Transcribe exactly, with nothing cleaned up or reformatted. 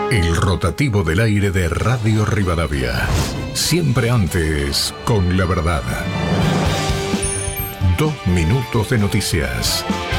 El rotativo del aire de Radio Rivadavia. Siempre antes, con la verdad. Dos minutos de noticias.